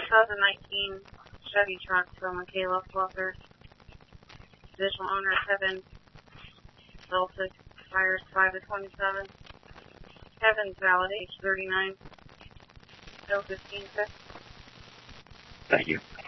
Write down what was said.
2019 Chevy truck for Michaela Fluffers. Additional owner Kevin Celtic, tires 5 to 27. Kevin's valid, age 39. No 15 cents. Thank you.